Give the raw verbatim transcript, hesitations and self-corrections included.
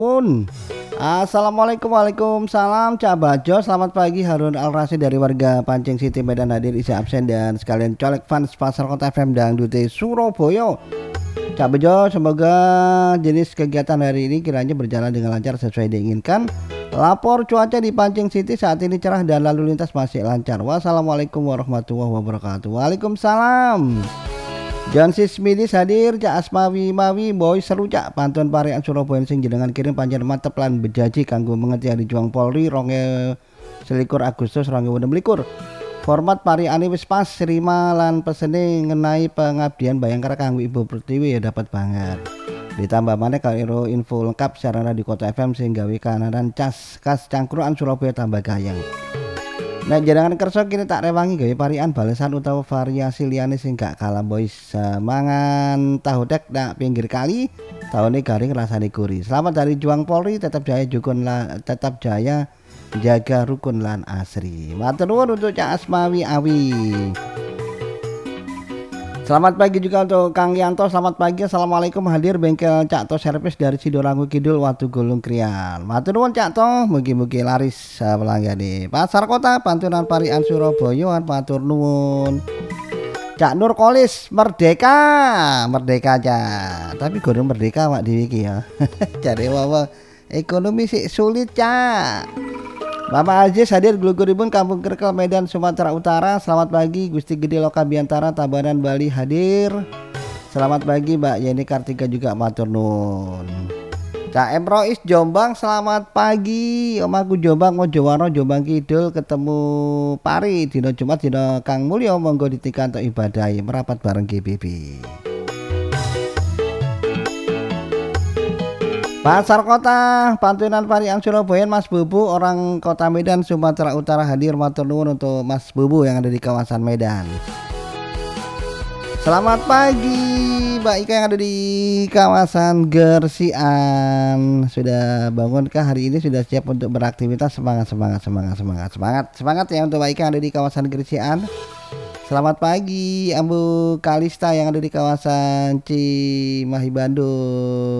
Pun. Assalamualaikum, waalaikumsalam Cak Bajo. Selamat pagi, Harun Al Rasyid dari warga Pancing City Medan hadir isi absen dan sekalian colek fans Pasar Kota F M Dangdute Surabaya. Cak Bejo, semoga jenis kegiatan hari ini kiranya berjalan dengan lancar sesuai diinginkan. Lapor cuaca di Pancing City saat ini cerah dan lalu lintas masih lancar. Wassalamualaikum warahmatullahi wabarakatuh. Waalaikumsalam. John Sismidis hadir. Cak Asmawi Mawi boy seru Cak pantun parian Surabaya sing jenengan kirim panjen mantep lan bejaji kanggo mengerti hari juang Polri ronge selikur Agustus ronge enam likur. Format pariane wis pas rima lan pesene ngenai pengabdian Bayangkara kanggo Ibu Pertiwi ya dapat banget. Ditambah maneh karo info lengkap sarana di Kota F M sing gawe kananan cas kas cangkruan Surabaya tambah gayeng. Nah jenengan kersa kini tak rewangi gawe parian balesan utawa variasi liyane sing gak kalah boys. Mangan tahu dek nak pinggir kali tahunnya garing rasane gurih. Selamat dari Juang Polri, tetap jaya jukun la, tetap jaya jaga rukun lan asri. Matur nuwun untuk Cak Asmawi Awi. Selamat pagi juga untuk Kang Yanto. Selamat pagi. Assalamualaikum, hadir bengkel Cak To Servis dari Sidoarjo Kidul Watu Gulung Krian. Matur nuwun Cak To, mugi-mugi laris uh, pelanggane. Pasar Kota Pantunan Parian Surabaya, matur nuwun. Cak Nur Kolis merdeka, merdeka aja. Tapi gurung merdeka Mak Dewi iki ya. Cari wawa ekonomi sih sulit Cak. Bapak Aziz hadir Gluguribun Kampung Kerkel Medan Sumatera Utara. Selamat pagi Gusti Gede Loka Biantara Tabanan Bali hadir. Selamat pagi Mbak Yeni Kartika juga matur nuwun. Cak Emrois Jombang selamat pagi. Omaku Jombang Mojowarno Jombang Kidul ketemu Pari dino Jumat dino Kang Mulyo monggo ditikan untuk ibadah merapat bareng G B B. Pasar Kota Pantunan Parian Surabaya Mas Bubu orang Kota Medan Sumatera Utara hadir matur nuwun untuk Mas Bubu yang ada di kawasan Medan. Selamat pagi Mbak Ika yang ada di kawasan Gersian. Sudah bangunkah hari ini, sudah siap untuk beraktivitas? Semangat semangat semangat semangat semangat semangat ya untuk Mbak Ika yang ada di kawasan Gersian. Selamat pagi Ambu Kalista yang ada di kawasan Cimahi Bandung.